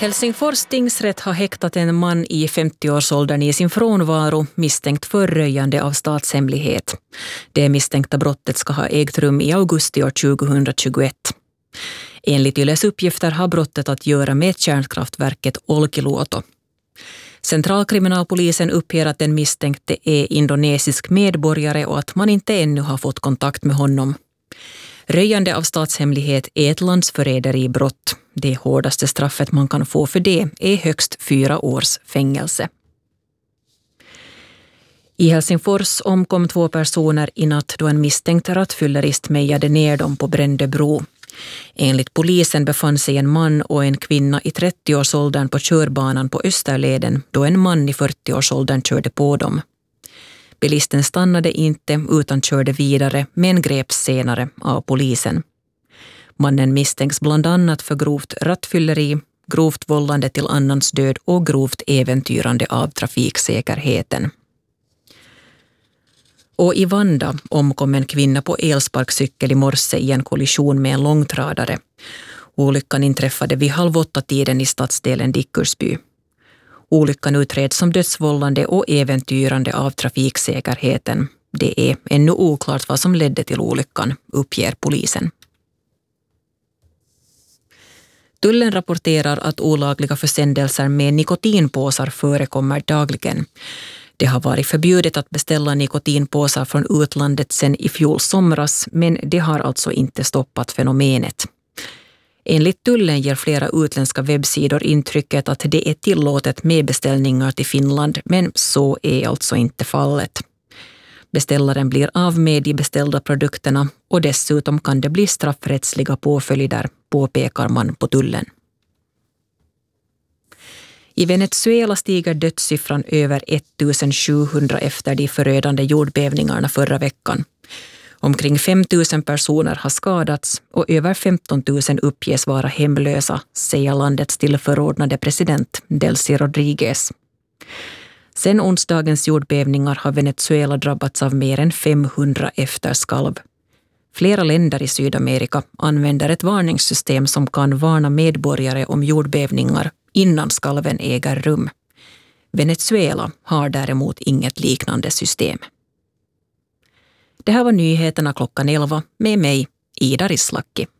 Helsingfors tingsrätt har häktat en man i 50-årsåldern i sin frånvaro misstänkt för röjande av statshemlighet. Det misstänkta brottet ska ha ägt rum i augusti år 2021. Enligt Yles uppgifter har brottet att göra med kärnkraftverket Olkiluoto. Centralkriminalpolisen uppger att den misstänkte är indonesisk medborgare och att man inte ännu har fått kontakt med honom. Röjande av statshemlighet är ett landsförräderibrott. Det hårdaste straffet man kan få för det är högst 4 års fängelse. I Helsingfors omkom 2 personer i natt då en misstänkt rattfyllerist mejade ner dem på Brändebro. Enligt polisen befann sig en man och en kvinna i 30-årsåldern på körbanan på Österleden då en man i 40-årsåldern körde på dem. Bilisten stannade inte utan körde vidare men greps senare av polisen. Mannen misstänks bland annat för grovt rattfylleri, grovt vållande till annans död och grovt äventyrande av trafiksäkerheten. Och i Vanda omkom en kvinna på elsparkcykel i morse i en kollision med en långtradare. Olyckan inträffade vid 7:30-tiden i stadsdelen Dickersby. Olyckan utreds som dödsvållande och äventyrande av trafiksäkerheten. Det är ännu oklart vad som ledde till olyckan, uppger polisen. Tullen rapporterar att olagliga försändelser med nikotinpåsar förekommer dagligen. Det har varit förbjudet att beställa nikotinpåsar från utlandet sedan i fjol somras, men det har alltså inte stoppat fenomenet. Enligt tullen ger flera utländska webbsidor intrycket att det är tillåtet med beställningar till Finland, men så är alltså inte fallet. Beställaren blir av med de beställda produkterna och dessutom kan det bli straffrättsliga påföljder, påpekar man på tullen. I Venezuela stiger dödssiffran över 1700 efter de förödande jordbävningarna förra veckan. Omkring 5 000 personer har skadats och över 15 000 uppges vara hemlösa, säger landets tillförordnade president Delcy Rodriguez. Sen onsdagens jordbävningar har Venezuela drabbats av mer än 500 efterskalv. Flera länder i Sydamerika använder ett varningssystem som kan varna medborgare om jordbävningar innan skalven äger rum. Venezuela har däremot inget liknande system. Det här var nyheterna klockan 11 med mig, Ida Rislaki.